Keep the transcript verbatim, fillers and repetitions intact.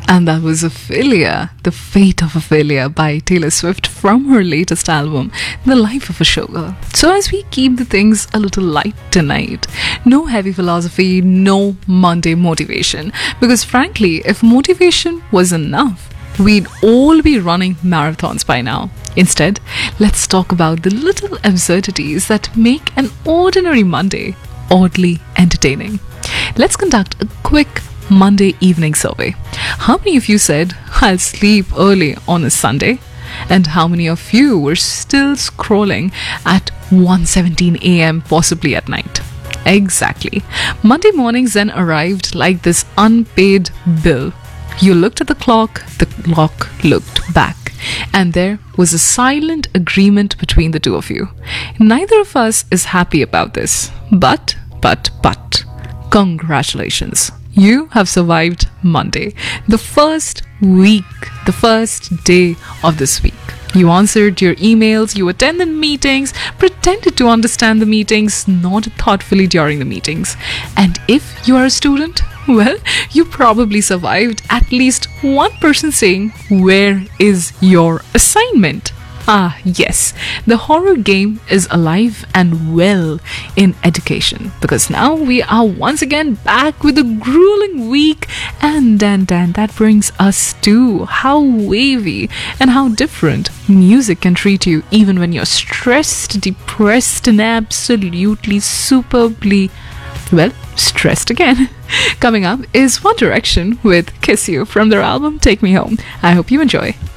And that was Ophelia, The Fate of Ophelia by Taylor Swift from her latest album, The Life of a Showgirl. So as we keep the things a little light tonight, no heavy philosophy, no Monday motivation. Because frankly, if motivation was enough, we'd all be running marathons by now. Instead, let's talk about the little absurdities that make an ordinary Monday oddly entertaining. Let's conduct a quick Monday evening survey. How many of you said, I'll sleep early on a Sunday? And how many of you were still scrolling at one seventeen a.m., possibly at night? Exactly. Monday mornings then arrived like this unpaid bill. You looked at the clock, the clock looked back, and there was a silent agreement between the two of you. Neither of us is happy about this. But, but, but, congratulations. You have survived Monday, the first week, the first day of this week. You answered your emails, you attended meetings, pretended to understand the meetings, nodded thoughtfully during the meetings. And if you are a student, well, you probably survived at least one person saying, where is your assignment? Ah, yes, the horror game is alive and well in education, because now we are once again back with a grueling week, and and and that brings us to how wavy and how different music can treat you even when you're stressed, depressed, and absolutely superbly, well, stressed again. Coming up is One Direction with Kiss You from their album Take Me Home. I hope you enjoy.